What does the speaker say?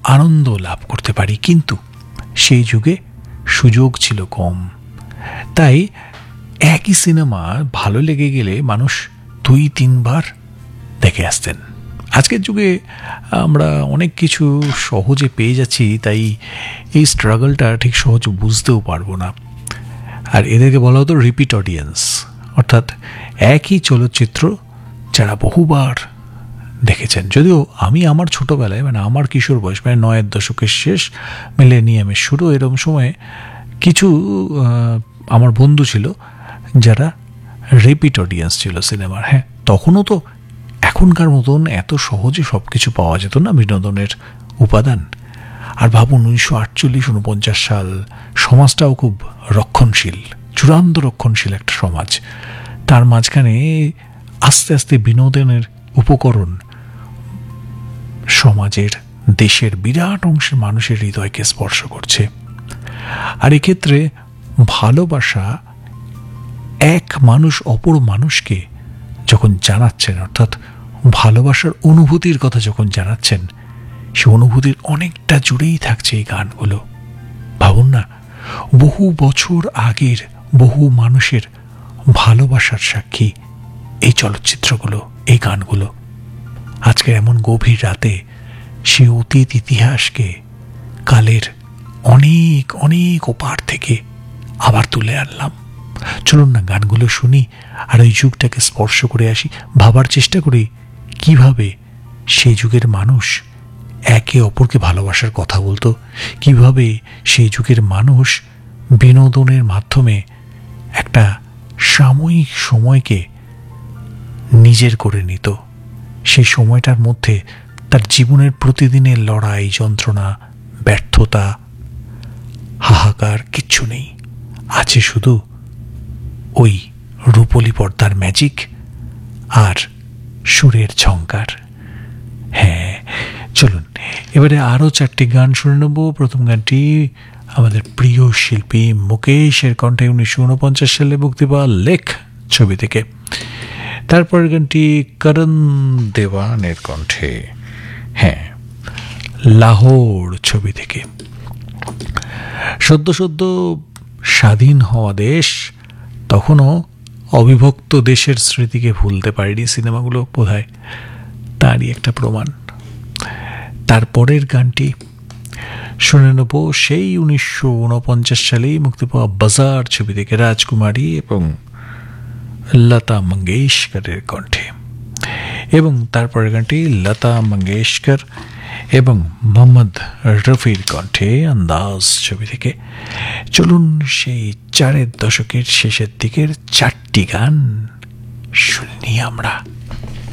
আনন্দ লাভ করতে পারি, কিন্তু সেই যুগে সুযোগ ছিল কম। তাই একই সিনেমা ভালো লেগে গেলে মানুষ 2-3 বার দেখে আসতেন। আজকের যুগে আমরা অনেক কিছু সহজে পেয়ে যাচ্ছি, তাই এই স্ট্রাগলটা ঠিক সহজে বুঝতেও পারবো না। আর এদেরকে বলা হতো রিপিট অডিয়েন্স, অর্থাৎ একই চলচ্চিত্র যারা বহুবার দেখেছেন। যদিও আমি আমার ছোটোবেলায়, মানে আমার কিশোর বয়স, মানে 90-এর দশকের শেষ, মিলেনিয়ামের শুরু, এরকম সময়ে কিছু আমার বন্ধু ছিল যারা রিপিট অডিয়েন্স ছিল সিনেমার। হ্যাঁ, তখনও তো এখনকার মতন এত সহজে সব কিছু পাওয়া যেত না বিনোদনের উপাদান। আর ভাবুন 1948-49 সাল, সমাজটাও খুব রক্ষণশীল, চূড়ান্ত রক্ষণশীল একটা সমাজ। তার মাঝখানে আস্তে আস্তে বিনোদনের উপকরণ সমাজের, দেশের বিরাট অংশের মানুষের হৃদয়কে স্পর্শ করছে। আর এক্ষেত্রে ভালোবাসা এক মানুষ অপর মানুষকে যখন জানাচ্ছেন, অর্থাৎ ভালোবাসার অনুভূতির কথা যখন জানাচ্ছেন, সে অনুভূতির অনেকটা জুড়েই থাকছে এই গানগুলো। ভাবুন না, বহু বছর আগের বহু মানুষের ভালোবাসার সাক্ষী এই চলচ্চিত্রগুলো, এই গানগুলো। আজকে এমন গভীর রাতে সে অতীত ইতিহাসকে কালের অনেক অনেক ওপার থেকে আবার তুলে আনলাম। চলুন না গানগুলো শুনি, আর ওই যুগটাকে স্পর্শ করে আসি, ভাবার চেষ্টা করি কিভাবে সেই যুগের মানুষ একে অপরকে ভালোবাসার কথা বলতো, কিভাবে সেই যুগের মানুষ বিনোদনের মাধ্যমে একটা সাময়িক সময়কে নিজের করে নিত। সেই সময়টার মধ্যে তার জীবনের প্রতিদিনের লড়াই, যন্ত্রণা, ব্যর্থতা, হাহাকার কিচ্ছু নেই, আছে শুধু ওই রূপলি পর্দার ম্যাজিক আর সুরের ঝংকার। হ্যাঁ, চলুন এবারে আরও 4টি গান শুনে নেব। প্রথম গানটি আমাদের প্রিয় শিল্পী মুকেশের কণ্ঠে 1949 সালে মুক্তি পাওয়া লেখ ছবি থেকে। তারপরের গানটি করণ দেওয়ানের কণ্ঠে, হ্যাঁ, লাহোর ছবি থেকে। সদ্য সদ্য স্বাধীন হওয়া দেশ, তখনও অবিভক্ত দেশের স্মৃতিকে ভুলতে পারেনি সিনেমাগুলো, বোধহয় তারই একটা প্রমাণ। তারপরের গানটি শুনে নেব সেই 1949 সালেই মুক্তি পাওয়া বাজার ছবি থেকে, রাজকুমারী এবং লতা মঙ্গেশকরের কণ্ঠে। এবং তারপরের গানটি লতা মঙ্গেশকর এবং মোহাম্মদ রফির কণ্ঠে, আন্দাজ ছবি থেকে। চলুন সেই 4-এর দশকের শেষের দিকের 4টি গান শুনি আমরা।